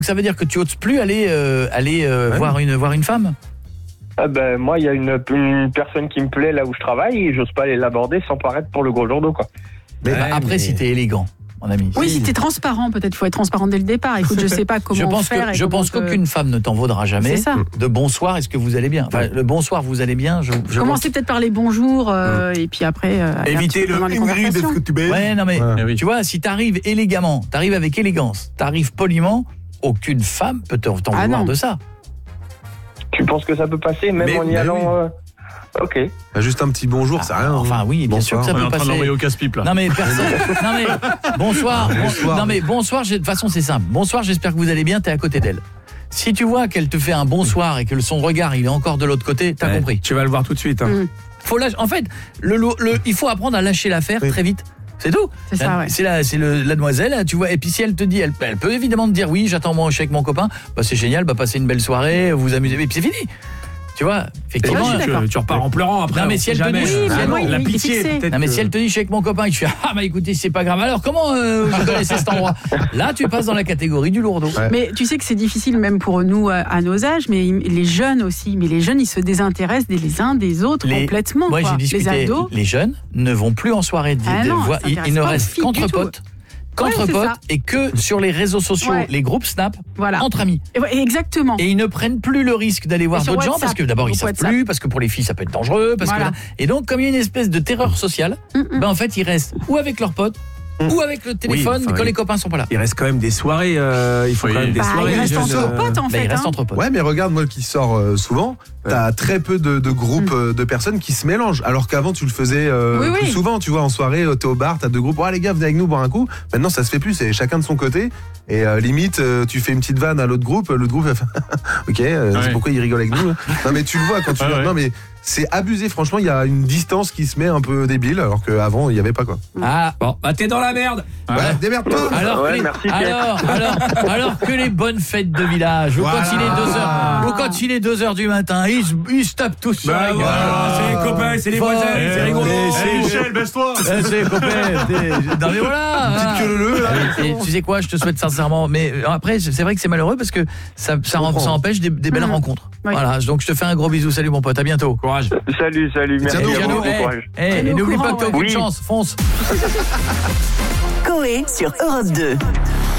Ça veut dire que tu oses plus aller voir une femme? Moi, il y a une personne qui me plaît là où je travaille et j'ose pas aller l'aborder sans paraître pour le gros jour d'eau, quoi. Après, si t'es élégant, mon ami. Oui, si t'es transparent, peut-être faut être transparent dès le départ. Écoute, je sais pas comment faire. Je pense qu'aucune femme ne t'en vaudra jamais. C'est ça. De bonsoir, est-ce que vous allez bien? Enfin, le bonsoir, vous allez bien. Commencez peut-être par les bonjours et puis après. Éviter le Ingrid, est-ce que tu baises? Ouais, non mais tu vois, si t'arrives élégamment, t'arrives avec élégance, t'arrives poliment, aucune femme peut t'en vouloir de ça. Tu penses que ça peut passer même en y allant? Ok. Juste un petit bonjour, c'est rien. Enfin oui, bien sûr que ça peut passer. On est en train de l'envoyer au casse-pipe là. Non mais personne. Non mais bonsoir. Non mais bonsoir. De toute façon c'est simple. Bonsoir. J'espère que vous allez bien. T'es à côté d'elle. Si tu vois qu'elle te fait un bonsoir et que son regard il est encore de l'autre côté, t'as compris. Tu vas le voir tout de suite. En fait, il faut apprendre à lâcher l'affaire très vite. C'est tout. C'est ça, ouais. C'est la demoiselle, tu vois. Et puis si elle te dit, elle peut évidemment te dire oui, j'attends moi avec mon copain. C'est génial, passez une belle soirée, vous amusez. Et puis c'est fini. Tu vois, effectivement, tu repars en pleurant après. Non mais si elle te dit, la pitié peut-être. Non mais si elle te dit je suis avec mon copain et que tu fais écoutez, c'est pas grave. Alors comment vous connaissez cet endroit? Là, tu passes dans la catégorie du lourdeau. Ouais. Mais tu sais que c'est difficile même pour nous à nos âges, mais les jeunes aussi. Mais les jeunes, ils se désintéressent les uns des autres complètement. Moi, j'ai discuté. Les ados, les jeunes ne vont plus en soirée. Ils ne restent qu'entre potes. Et que sur les réseaux sociaux, les groupes Snap, entre amis. Exactement. Et ils ne prennent plus le risque d'aller voir d'autres gens parce que d'abord ils savent plus, parce que pour les filles ça peut être dangereux, et donc comme il y a une espèce de terreur sociale, en fait ils restent ou avec leurs potes ou avec le téléphone quand les copains sont pas là. Il reste quand même des soirées, il faut quand même des soirées. Ils restent entre potes en fait. Ils restent entre potes. Ouais, mais regarde, moi qui sors souvent, t'as très peu de groupes de personnes qui se mélangent. Alors qu'avant, tu le faisais plus souvent, tu vois, en soirée, t'es au bar, t'as deux groupes. Les gars, venez avec nous boire un coup. Maintenant, ça se fait plus, c'est chacun de son côté. Et limite, tu fais une petite vanne à l'autre groupe elle fait ok, c'est pourquoi il rigole avec nous. Non, mais tu le vois quand tu non, mais c'est abusé, franchement, il y a une distance qui se met un peu débile, alors qu'avant, il n'y avait pas quoi. T'es dans la merde. Démerde-toi. Alors que les bonnes fêtes de village, ou quand il est 2h du matin, ils se tapent tous sur la gueule. C'est les copains, c'est les voisins, c'est rigolo. C'est Michel, baisse-toi. C'est les copains. Non mais voilà. Petite queue leu là. Et tu sais quoi, je te souhaite sincèrement, mais après c'est vrai que c'est malheureux parce que ça empêche des belles rencontres. Voilà, donc je te fais un gros bisou, salut mon pote, à bientôt. Courage. Salut, merci. Et n'oublie pas que t'as aucune chance, fonce. Coé sur Europe 2.